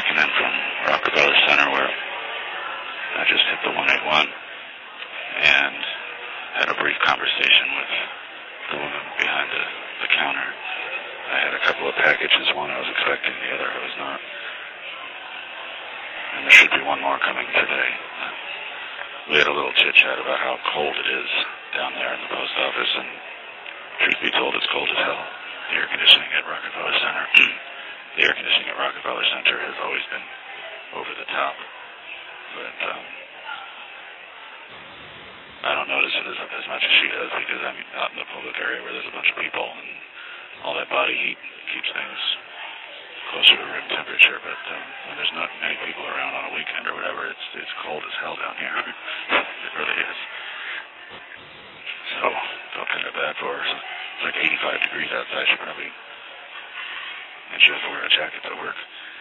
walking in from Rockefeller Center where I just hit the 181 and had a brief conversation with the woman behind the counter. I had a couple of packages, one I was expecting, the other I was not. And there should be one more coming today. We had a little chit-chat about how cold it is down there in the post office, and truth be told, it's cold as hell. The air conditioning at Rockefeller Center has always been over the top. But I don't notice it as much as she does because I'm out in the public area where there's a bunch of people and all that body heat keeps things closer to room temperature. But when there's not many people around on a weekend or whatever, it's cold as hell down here. It really is. So felt kind of bad for her. It's like 85 degrees outside. And she has to wear a jacket to work.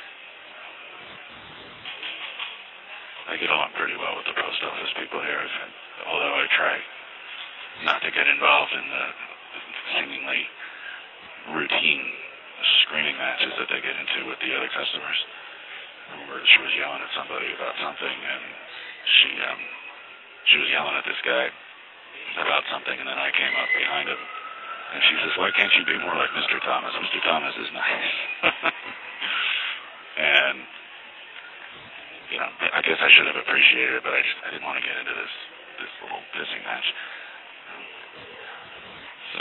I get along pretty well with the post office people here, although I try not to get involved in the seemingly routine screaming matches that they get into with the other customers. I remember she was yelling at somebody about something, and she was yelling at this guy about something, and then I came up behind him, and she says, "Why can't you be more like Mr. Thomas? Mr. Thomas is nice." And I guess I should have appreciated it, but I didn't want to get into this little pissing match. So,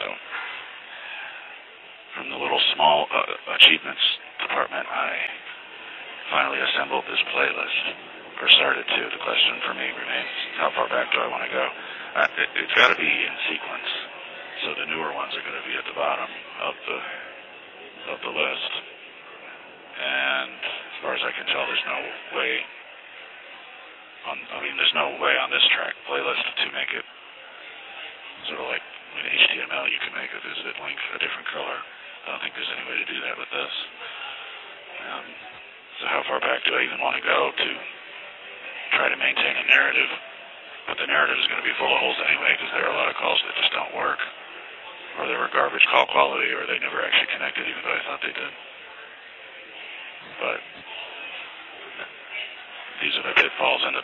from the little small achievements department, I finally assembled this playlist, or started to. The question for me remains, how far back do I want to go? It's got to be in sequence, so the newer ones are going to be at the bottom of the list. And as far as I can tell, there's no way on this track playlist to make it sort of like in HTML. You can make a visit link a different color. I don't think there's any way to do that with this. So how far back do I even want to go to try to maintain a narrative? But the narrative is going to be full of holes anyway, because there are a lot of calls that just don't work, or they were garbage call quality, or they never actually connected even though I thought they did. But these are the pitfalls and the